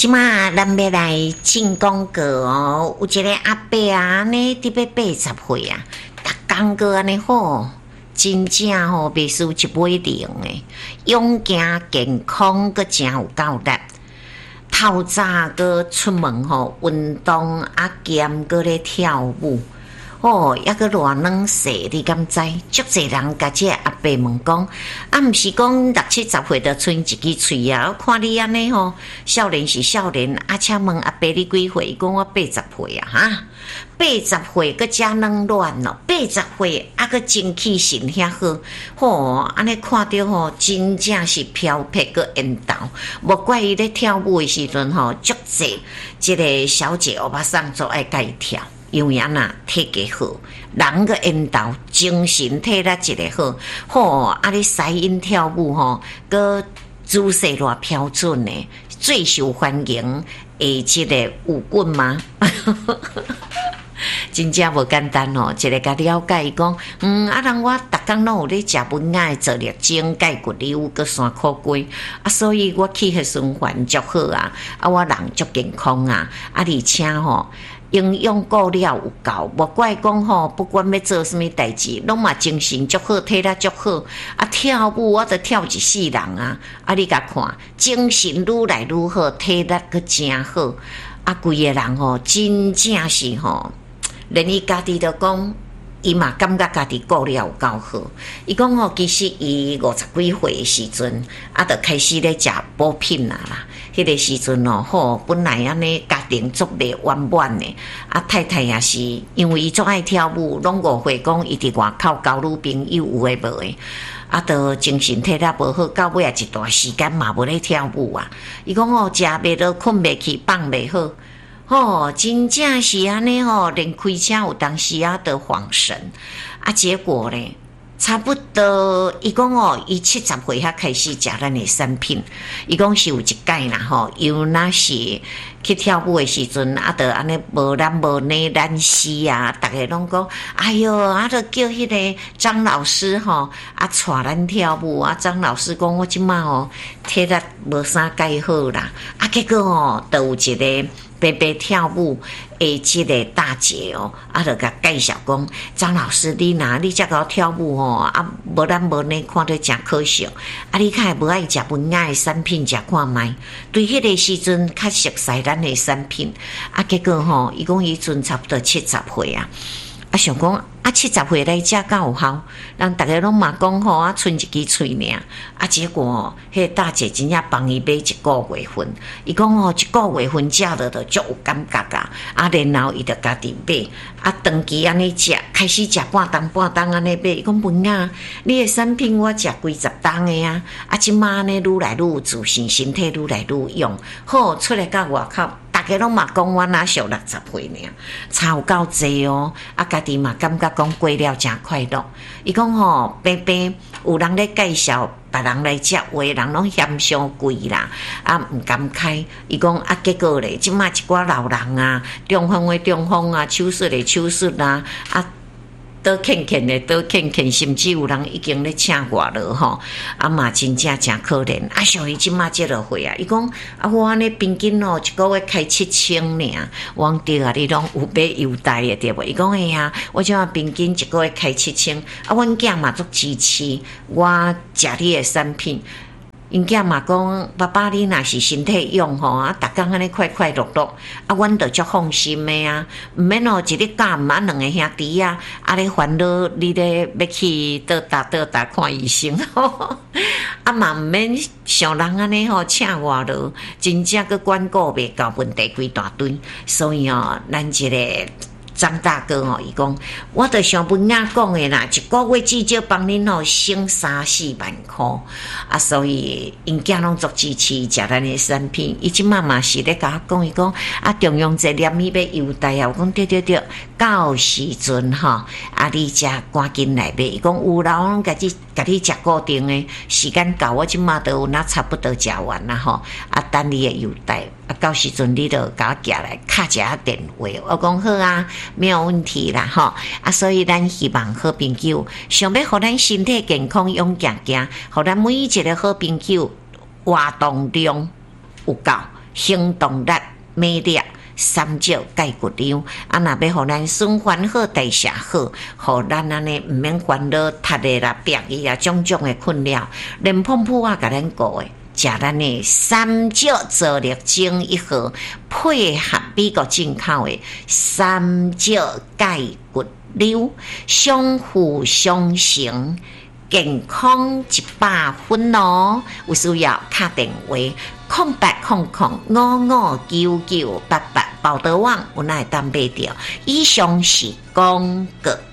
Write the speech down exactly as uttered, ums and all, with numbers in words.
即马咱要来进广告哦，有一个阿伯啊，呢伫要八十岁啊，逐工个安尼好，真正吼袂输一尾零诶，勇健健康个真有够力。透早个出门吼，运动啊兼个咧跳舞。哦，抑个偌软细，你敢知？足侪人甲这阿伯问讲，啊，毋是讲六七十岁就剩一支喙啊？我看你安尼吼，少年是少年，啊，请问阿伯你几岁？伊讲我八十岁啊，哈，八十岁个遮软软咯，八十岁啊个精气神遐好，吼，安尼看着吼，真正是飘撇个缘投，无怪伊咧跳舞的时阵吼，足侪即个小姐欧巴桑做爱甲伊跳。因为安那体格好，人个缘投精神体力一个好，吼啊！你使因跳舞吼，个姿势偌标准呢，最受欢迎的即个舞棍吗？真正无简单哦！一个甲了解伊讲，嗯，啊，人我逐工拢有咧食文雅做力精钙骨溜个山苦龟啊，所以我气血循环足好啊，啊，我人足健康啊，啊，而且吼。营养够了有够，无怪讲吼，不管要做什么代志，拢嘛精神足好，体力足好。啊，跳舞我都跳一世人啊！啊，你甲看，精神愈来愈好，体力阁真好。啊，规个人吼，真正是吼，连伊家己都讲，伊嘛感觉家己顾了有够好。伊讲吼，其实伊五十几岁的时阵，啊，就开始咧食补品啦啦。迄个时阵哦，吼，本来安尼家庭足袂圆满的，啊太太也是因为伊足爱跳舞，拢误会讲伊伫外口交女朋友有诶无诶，啊，都精神体力无好，到尾啊一段时间嘛无咧跳舞啊。伊讲哦，食袂落，困袂去，放袂好，吼、哦，真正是安尼吼，连开车有当时啊都恍神，啊，结果咧。差不多，伊讲哦，伊七十岁遐开始食咱的产品。伊讲是有一届啦吼，有那是去跳舞的时阵，啊，得安尼无男无女男士啊，逐个拢讲，哎哟，啊，得叫迄个张老师吼，啊，带咱跳舞啊。张老师讲，我即马吼体力无啥介好啦，啊，结果哦，都有一个。白白跳舞的即个大姐哦，啊，就甲介绍讲，张老师你若你遮个跳舞吼，啊，无咱无呢看着真可惜，啊，你较无爱食文雅的产品食看卖，对迄个时阵较熟悉咱的产品，啊，结果吼，伊讲伊阵差不多七十岁啊。啊，想讲啊，七十岁来食敢有效？人逐个拢嘛讲吼，啊，剩一支喙尔。啊，结果迄、那个大姐真正帮伊买一个月份，伊讲吼，一个月份食落就足有感觉啊。啊，然后伊就家己买，啊，长期安尼食，开始食半当半当安尼买。伊讲文啊，你的产品我食几十当的啊，啊，即马呢愈来愈有自信，身体愈来愈勇，好出来到外口。大家拢嘛讲我若小六十岁呢，差有够济哦！啊，家己嘛感觉讲过了真快乐。伊讲吼，白白有人咧介绍别人来食，有的人拢嫌伤贵啦，啊毋敢开。伊讲啊，结果咧，即马一寡老人啊，中风的中风啊，手术的手术啊，啊。倒欠欠的倒欠欠，甚至有人已经咧请我了吼，啊嘛真正真可怜。啊，像伊即马即落岁啊，伊讲啊，我安尼平均哦，一个月开七千尔，我讲对啊，你拢有买优待的对无？伊讲哎呀，我即马平均一个月开七千，啊，阮囝嘛足支持我食你的产品。因囝嘛讲，爸爸你若是身体勇吼，啊，逐工安尼快快乐乐，啊，阮着足放心的啊，毋免哦，一日干毋啊，两个兄弟啊，啊咧烦恼你咧要去倒搭倒搭看医生吼，啊嘛毋免像人安尼吼请我咯，真正个管顾袂到问题规大堆，所以哦，咱一个。张大哥哦，伊讲，我着想文雅讲的啦，一个月至少帮恁哦省三四万块啊，所以因囝拢足支持食咱的产品。伊即满嘛是咧甲我讲，伊讲啊，中央这念伊要优待啊，我讲对对对，到时阵吼，啊你才赶紧来买。伊讲有啦，我拢家己家己食固定的时间到，我即满都有那差不多食完啦吼，啊等你的优待。啊，到时阵你就甲我寄来敲一下电话，我讲好啊，没有问题啦吼。啊，所以咱希望好朋友想要互咱身体健康勇健健，互咱每一个好朋友活动量有够， 行动力、魅力。三少解骨瘤，啊！若要互咱循环好、代谢好，互咱安尼毋免烦恼、读的啦、病医啊种种的困扰，连碰扑啊，甲咱顾的，食咱的三少助力精一盒，配合美国进口的三少解骨瘤，相辅相成，健康一百分哦！有需要打电话。空八空空五五九九八八报道网有哪会当买着？以上是广告。